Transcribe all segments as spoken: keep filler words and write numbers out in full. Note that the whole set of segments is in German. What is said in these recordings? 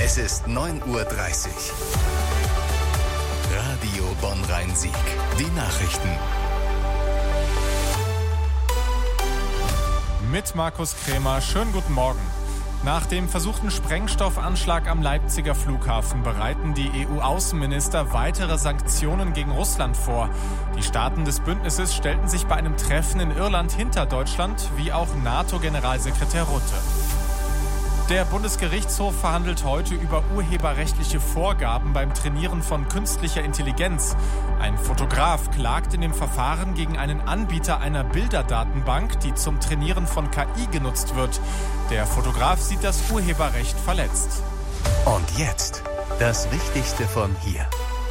Es ist neun Uhr dreißig. Radio Bonn-Rhein-Sieg. Die Nachrichten. Mit Markus Krämer. Schönen guten Morgen. Nach dem versuchten Sprengstoffanschlag am Leipziger Flughafen bereiten die E U-Außenminister weitere Sanktionen gegen Russland vor. Die Staaten des Bündnisses stellten sich bei einem Treffen in Irland hinter Deutschland, wie auch NATO-Generalsekretär Rutte. Der Bundesgerichtshof verhandelt heute über urheberrechtliche Vorgaben beim Trainieren von künstlicher Intelligenz. Ein Fotograf klagt in dem Verfahren gegen einen Anbieter einer Bilderdatenbank, die zum Trainieren von K I genutzt wird. Der Fotograf sieht das Urheberrecht verletzt. Und jetzt das Wichtigste von hier.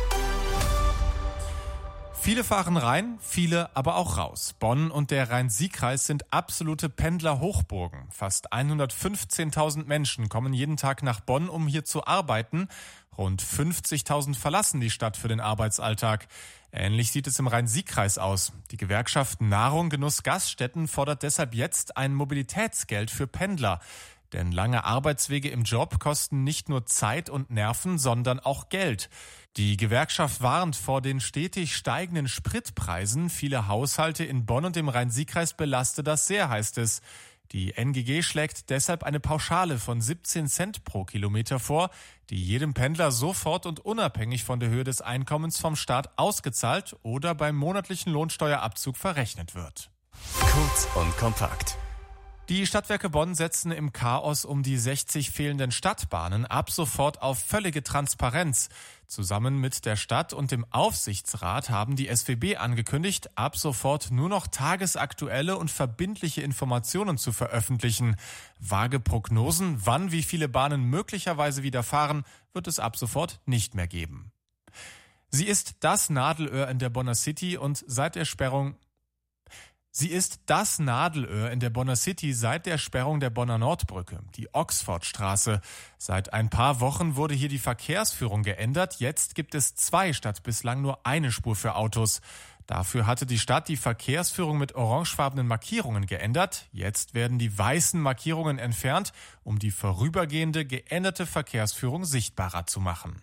Viele fahren rein, viele aber auch raus. Bonn und der Rhein-Sieg-Kreis sind absolute Pendler-Hochburgen. Fast hundertfünfzehntausend Menschen kommen jeden Tag nach Bonn, um hier zu arbeiten. Rund fünfzigtausend verlassen die Stadt für den Arbeitsalltag. Ähnlich sieht es im Rhein-Sieg-Kreis aus. Die Gewerkschaft Nahrung, Genuss, Gaststätten fordert deshalb jetzt ein Mobilitätsgeld für Pendler. Denn lange Arbeitswege im Job kosten nicht nur Zeit und Nerven, sondern auch Geld. Die Gewerkschaft warnt vor den stetig steigenden Spritpreisen. Viele Haushalte in Bonn und im Rhein-Sieg-Kreis belastet das sehr, heißt es. Die N G G schlägt deshalb eine Pauschale von siebzehn Cent pro Kilometer vor, die jedem Pendler sofort und unabhängig von der Höhe des Einkommens vom Staat ausgezahlt oder beim monatlichen Lohnsteuerabzug verrechnet wird. Kurz und kompakt. Die Stadtwerke Bonn setzen im Chaos um die sechzig fehlenden Stadtbahnen ab sofort auf völlige Transparenz. Zusammen mit der Stadt und dem Aufsichtsrat haben die S W B angekündigt, ab sofort nur noch tagesaktuelle und verbindliche Informationen zu veröffentlichen. Vage Prognosen, wann wie viele Bahnen möglicherweise wieder fahren, wird es ab sofort nicht mehr geben. Sie ist das Nadelöhr in der Bonner City und seit der Sperrung Sie ist das Nadelöhr in der Bonner City seit der Sperrung der Bonner Nordbrücke, die Oxfordstraße. Seit ein paar Wochen wurde hier die Verkehrsführung geändert. Jetzt gibt es zwei statt bislang nur eine Spur für Autos. Dafür hatte die Stadt die Verkehrsführung mit orangefarbenen Markierungen geändert. Jetzt werden die weißen Markierungen entfernt, um die vorübergehende geänderte Verkehrsführung sichtbarer zu machen.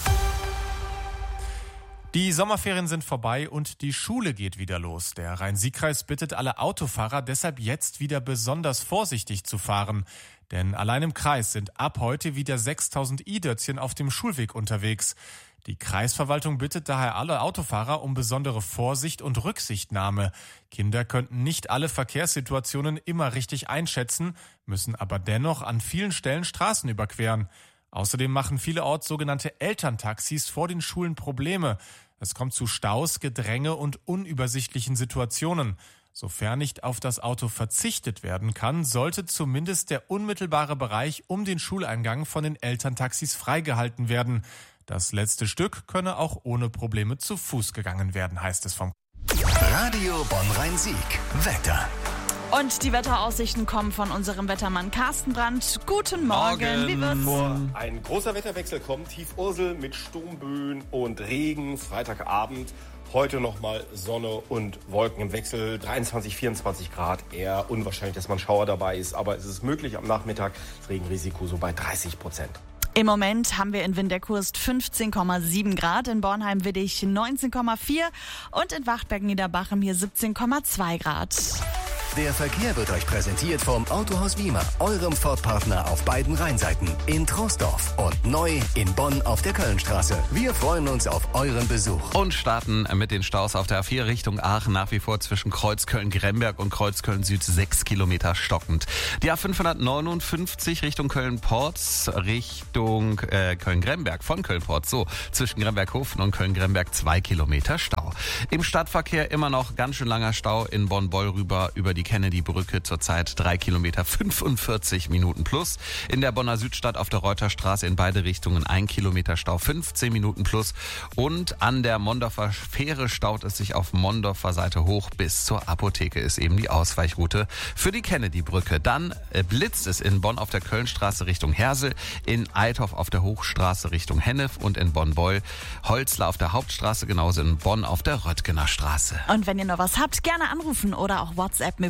Die Sommerferien sind vorbei und die Schule geht wieder los. Der Rhein-Sieg-Kreis bittet alle Autofahrer deshalb jetzt wieder besonders vorsichtig zu fahren. Denn allein im Kreis sind ab heute wieder sechstausend i-Dötzchen auf dem Schulweg unterwegs. Die Kreisverwaltung bittet daher alle Autofahrer um besondere Vorsicht und Rücksichtnahme. Kinder könnten nicht alle Verkehrssituationen immer richtig einschätzen, müssen aber dennoch an vielen Stellen Straßen überqueren. Außerdem machen vielerorts sogenannte Elterntaxis vor den Schulen Probleme. Es kommt zu Staus, Gedränge und unübersichtlichen Situationen. Sofern nicht auf das Auto verzichtet werden kann, sollte zumindest der unmittelbare Bereich um den Schuleingang von den Elterntaxis freigehalten werden. Das letzte Stück könne auch ohne Probleme zu Fuß gegangen werden, heißt es vom Radio Bonn-Rhein-Sieg. Wetter. Und die Wetteraussichten kommen von unserem Wettermann Carsten Brandt. Guten Morgen, wie wird's? Morgen. Ein großer Wetterwechsel kommt. Tief Ursel mit Sturmböen und Regen. Freitagabend. Heute nochmal Sonne und Wolken im Wechsel. dreiundzwanzig, vierundzwanzig Grad. Eher unwahrscheinlich, dass man Schauer dabei ist. Aber es ist möglich am Nachmittag. Das Regenrisiko so bei dreißig Prozent. Im Moment haben wir in Winterkurst fünfzehn Komma sieben Grad, in Bornheim-Widdich neunzehn Komma vier und in Wachtberg-Niederbachem hier siebzehn Komma zwei Grad. Der Verkehr wird euch präsentiert vom Autohaus Wiemer, eurem Ford-Partner auf beiden Rheinseiten, in Troisdorf und neu in Bonn auf der Kölnstraße. Wir freuen uns auf euren Besuch. Und starten mit den Staus auf der A vier Richtung Aachen, nach wie vor zwischen Kreuz Köln-Gremberg und Kreuz Köln-Süd sechs Kilometer stockend. Die A fünfhundertneunundfünfzig Richtung Köln-Porz, Richtung äh, Köln-Gremberg, von Köln-Porz, so, zwischen Gremberghofen und Köln-Gremberg zwei Kilometer Stau. Im Stadtverkehr immer noch ganz schön langer Stau in Bonn-Boll rüber über die Die Kennedy-Brücke zurzeit drei Kilometer fünfundvierzig Minuten plus. In der Bonner Südstadt auf der Reuterstraße in beide Richtungen ein Kilometer Stau, fünfzehn Minuten plus. Und an der Mondorfer Fähre staut es sich auf Mondorfer Seite hoch bis zur Apotheke, ist eben die Ausweichroute für die Kennedy-Brücke. Dann blitzt es in Bonn auf der Kölnstraße Richtung Hersel, in Eithoff auf der Hochstraße Richtung Hennef und in Bonn-Beul, Holzler auf der Hauptstraße, genauso in Bonn auf der Röttgener Straße. Und wenn ihr noch was habt, gerne anrufen oder auch WhatsApp mit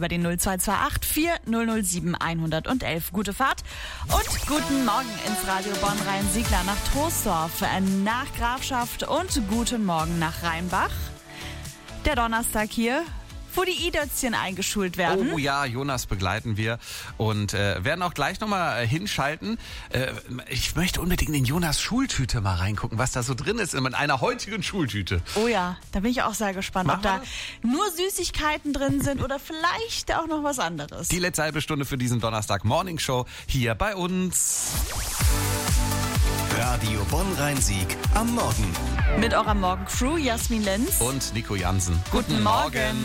über den null zwei zwei acht vier null null sieben eins null eins. Gute Fahrt und guten Morgen ins Radio Bonn-Rhein-Siegler nach Troisdorf, nach Grafschaft und guten Morgen nach Rheinbach. Der Donnerstag hier, wo die I-Dötzchen eingeschult werden. Oh ja, Jonas begleiten wir und äh, werden auch gleich nochmal äh, hinschalten. Äh, ich möchte unbedingt in Jonas Schultüte mal reingucken, was da so drin ist in einer heutigen Schultüte. Oh ja, da bin ich auch sehr gespannt, Machen ob da wir? nur Süßigkeiten drin sind oder vielleicht auch noch was anderes. Die letzte halbe Stunde für diesen Donnerstag Morning Show hier bei uns. Radio Bonn-Rhein-Sieg am Morgen. Mit eurer Morgencrew Jasmin Lenz Und Nico Jansen. Guten Morgen.